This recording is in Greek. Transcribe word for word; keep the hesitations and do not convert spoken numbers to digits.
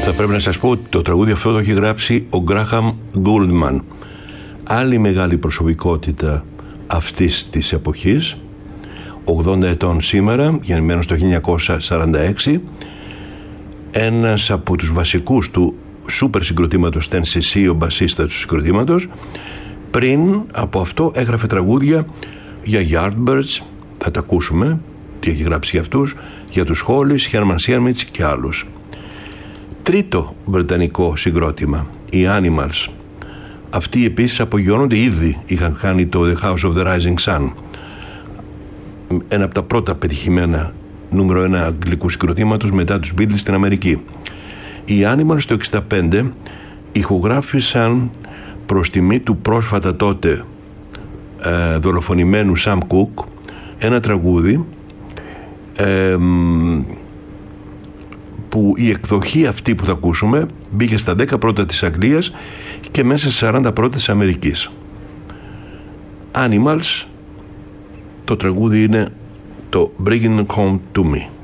Θα πρέπει να σας πω ότι το τραγούδι αυτό το έχει γράψει ο Γκράχαμ Γκούλμαν, άλλη μεγάλη προσωπικότητα αυτής της εποχής, ογδόντα ετών σήμερα, γεννημένος το χίλια εννιακόσια σαράντα έξι, ένας από τους βασικούς του σούπερ συγκροτήματος Ten σι σι, ο μπασίστας του συγκροτήματος. Πριν από αυτό έγραφε τραγούδια για Yardbirds, θα τα ακούσουμε τι έχει γράψει για αυτούς, για τους Hollies, Herman Sherman και άλλους. Τρίτο βρετανικό συγκρότημα, οι Animals. Αυτοί επίσης απογειώνονται, ήδη είχαν κάνει το The House of the Rising Sun, ένα από τα πρώτα πετυχημένα νούμερο ένα αγγλικού συγκροτήματος μετά τους Beatles στην Αμερική. Οι Animals το εξήντα πέντε ηχογράφησαν προς τιμή του πρόσφατα τότε ε, δολοφονημένου Sam Cooke ένα τραγούδι ε, που η εκδοχή αυτή που θα ακούσουμε μπήκε στα δέκα πρώτα της Αγγλίας και μέσα στις σαράντα πρώτα της Αμερικής. Animals, το τραγούδι είναι το Bringing Home to Me.